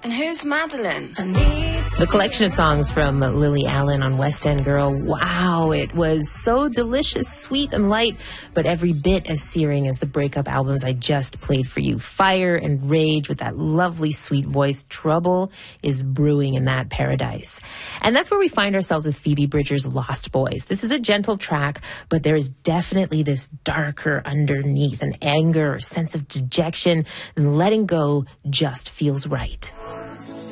And who's Madeline? The collection of songs from Lily Allen on West End Girl. Wow, it was so delicious, sweet and light, but every bit as searing as the breakup albums I just played for you. Fire and rage with that lovely sweet voice. Trouble is brewing in that paradise. And that's where we find ourselves with Phoebe Bridgers' Lost Boys. This is a gentle track, but there is definitely this darker underneath, an anger or sense of dejection, and letting go just feels right.